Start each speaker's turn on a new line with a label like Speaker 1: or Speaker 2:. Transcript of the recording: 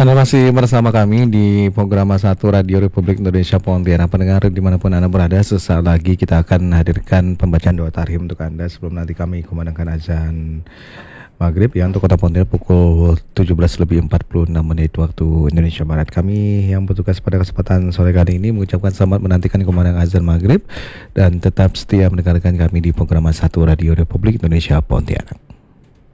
Speaker 1: Anda masih bersama kami di program satu Radio Republik Indonesia Pontianak. Pendengar dimanapun Anda berada, sesaat lagi kita akan hadirkan pembacaan doa tarhim untuk Anda sebelum nanti kami kumandangkan azan maghrib ya untuk Kota Pontianak pukul 17:46 waktu Indonesia Barat. Kami yang bertugas pada kesempatan sore kali ini mengucapkan selamat menantikan kumandang azan maghrib dan tetap setia mendengarkan kami di program satu Radio Republik Indonesia Pontianak.